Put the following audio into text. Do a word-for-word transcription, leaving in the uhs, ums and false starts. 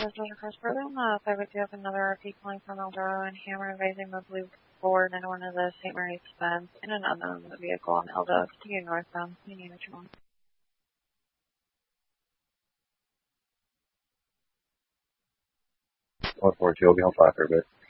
Georgia First Berlin, uh, five eight two have another R P calling from Eldorado and Hammer invading the Blue Ford and one of the Saint Mary's Spence in an unknown vehicle on Eldo, continuing northbound. You need what you want. one four two will be on fire for a bit.